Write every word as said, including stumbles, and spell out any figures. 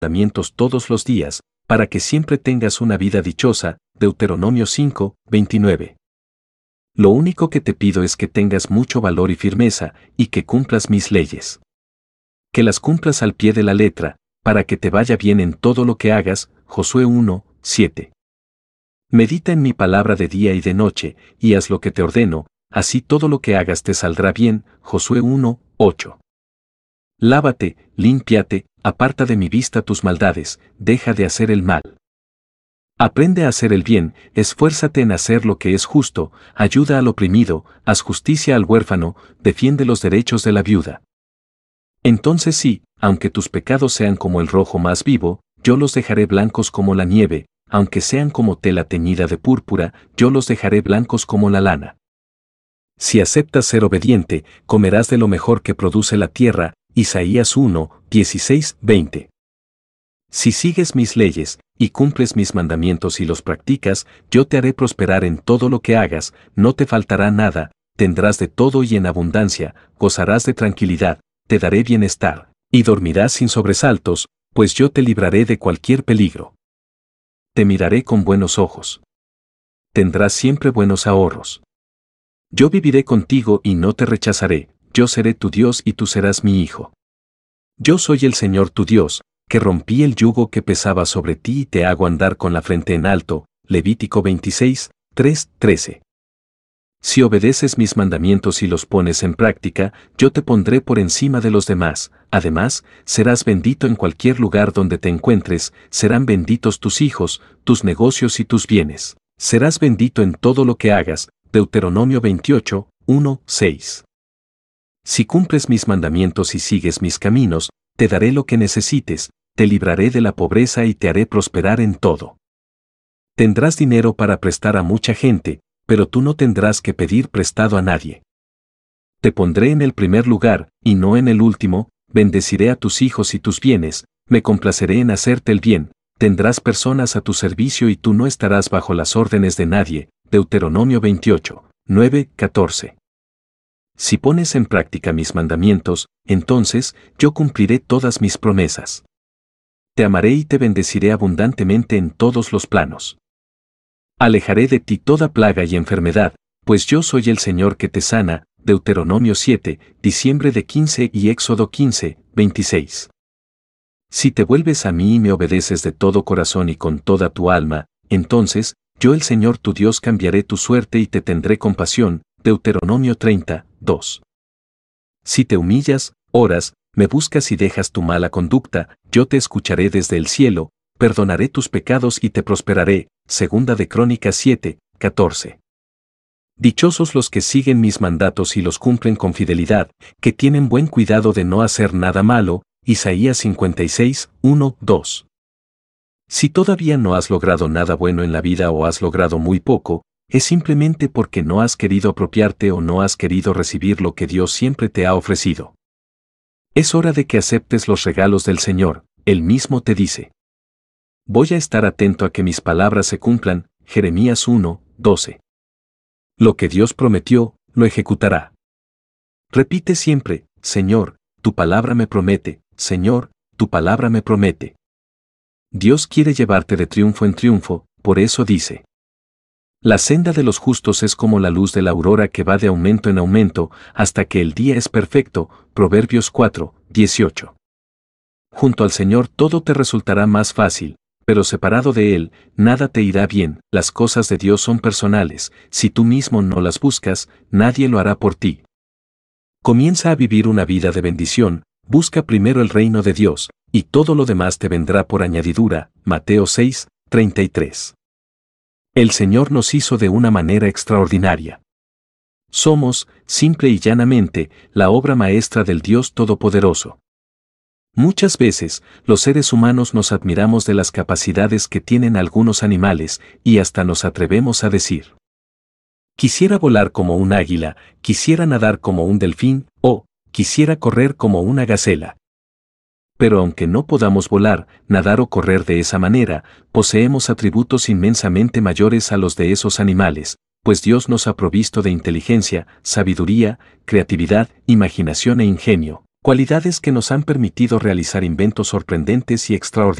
mandamientos todos los días, para que siempre tengas una vida dichosa. Deuteronomio cinco, veintinueve. Lo único que te pido es que tengas mucho valor y firmeza, y que cumplas mis leyes. Que las cumplas al pie de la letra, para que te vaya bien en todo lo que hagas. Josué uno, siete. Medita en mi palabra de día y de noche, y haz lo que te ordeno, así todo lo que hagas te saldrá bien. Josué uno, ocho. Lávate, límpiate, aparta de mi vista tus maldades, deja de hacer el mal. Aprende a hacer el bien, esfuérzate en hacer lo que es justo, ayuda al oprimido, haz justicia al huérfano, defiende los derechos de la viuda. Entonces sí, aunque tus pecados sean como el rojo más vivo, yo los dejaré blancos como la nieve, aunque sean como tela teñida de púrpura, yo los dejaré blancos como la lana. Si aceptas ser obediente, comerás de lo mejor que produce la tierra. Isaías uno, dieciséis, veinte. Si sigues mis leyes, y cumples mis mandamientos y los practicas, yo te haré prosperar en todo lo que hagas, no te faltará nada, tendrás de todo y en abundancia, gozarás de tranquilidad, te daré bienestar, y dormirás sin sobresaltos, pues yo te libraré de cualquier peligro. Te miraré con buenos ojos. Tendrás siempre buenos ahorros. Yo viviré contigo y no te rechazaré, yo seré tu Dios y tú serás mi hijo. Yo soy el Señor tu Dios, que rompí el yugo que pesaba sobre ti y te hago andar con la frente en alto. Levítico veintiséis, tres, trece. Si obedeces mis mandamientos y los pones en práctica, yo te pondré por encima de los demás. Además, serás bendito en cualquier lugar donde te encuentres, serán benditos tus hijos, tus negocios y tus bienes. Serás bendito en todo lo que hagas. Deuteronomio veintiocho, uno, seis. Si cumples mis mandamientos y sigues mis caminos, te daré lo que necesites, te libraré de la pobreza y te haré prosperar en todo. Tendrás dinero para prestar a mucha gente, pero tú no tendrás que pedir prestado a nadie. Te pondré en el primer lugar, y no en el último, bendeciré a tus hijos y tus bienes, me complaceré en hacerte el bien, tendrás personas a tu servicio y tú no estarás bajo las órdenes de nadie. Deuteronomio veintiocho, nueve, catorce. Si pones en práctica mis mandamientos, entonces yo cumpliré todas mis promesas. Te amaré y te bendeciré abundantemente en todos los planos. Alejaré de ti toda plaga y enfermedad, pues yo soy el Señor que te sana. Deuteronomio siete, diciembre de quince y Éxodo quince, veintiséis. Si te vuelves a mí y me obedeces de todo corazón y con toda tu alma, entonces, yo el Señor tu Dios cambiaré tu suerte y te tendré compasión. Deuteronomio treinta, dos. Si te humillas, oras, me buscas y dejas tu mala conducta, yo te escucharé desde el cielo, perdonaré tus pecados y te prosperaré. Segunda de Crónicas siete, catorce. Dichosos los que siguen mis mandatos y los cumplen con fidelidad, que tienen buen cuidado de no hacer nada malo. Isaías cincuenta y seis, uno, dos. Si todavía no has logrado nada bueno en la vida o has logrado muy poco, es simplemente porque no has querido apropiarte o no has querido recibir lo que Dios siempre te ha ofrecido. Es hora de que aceptes los regalos del Señor, Él mismo te dice. Voy a estar atento a que mis palabras se cumplan. Jeremías uno, doce. Lo que Dios prometió, lo ejecutará. Repite siempre, Señor, tu palabra me promete, Señor, tu palabra me promete. Dios quiere llevarte de triunfo en triunfo, por eso dice. La senda de los justos es como la luz de la aurora que va de aumento en aumento, hasta que el día es perfecto. Proverbios cuatro, dieciocho. Junto al Señor todo te resultará más fácil, pero separado de Él, nada te irá bien. Las cosas de Dios son personales, si tú mismo no las buscas, nadie lo hará por ti. Comienza a vivir una vida de bendición, busca primero el reino de Dios, y todo lo demás te vendrá por añadidura. Mateo seis, treinta y tres. El Señor nos hizo de una manera extraordinaria. Somos, simple y llanamente, la obra maestra del Dios Todopoderoso. Muchas veces, los seres humanos nos admiramos de las capacidades que tienen algunos animales, y hasta nos atrevemos a decir: quisiera volar como un águila, quisiera nadar como un delfín, o quisiera correr como una gacela. Pero aunque no podamos volar, nadar o correr de esa manera, poseemos atributos inmensamente mayores a los de esos animales, pues Dios nos ha provisto de inteligencia, sabiduría, creatividad, imaginación e ingenio. Cualidades que nos han permitido realizar inventos sorprendentes y extraordinarios.